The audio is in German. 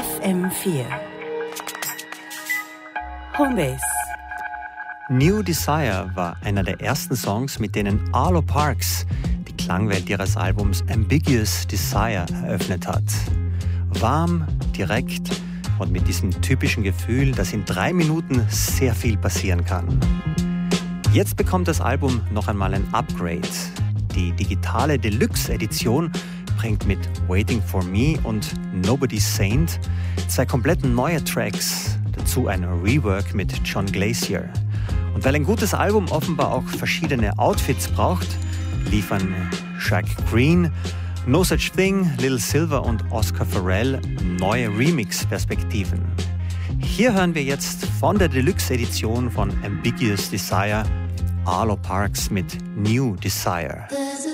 FM4 Homebase. New Desire war einer der ersten Songs, mit denen Arlo Parks die Klangwelt ihres Albums Ambiguous Desire eröffnet hat. Warm, direkt und mit diesem typischen Gefühl, dass in 3 Minuten sehr viel passieren kann. Jetzt bekommt das Album noch einmal ein Upgrade. Die digitale Deluxe-Edition bringt mit Waiting for Me und Nobody's Saint 2 komplett neue Tracks, dazu ein Rework mit John Glacier. Und weil ein gutes Album offenbar auch verschiedene Outfits braucht, liefern Shaq Green, No Such Thing, Lil Silver und Oscar Farrell neue Remix-Perspektiven. Hier hören wir jetzt von der Deluxe-Edition von Ambiguous Desire Arlo Parks mit New Desire.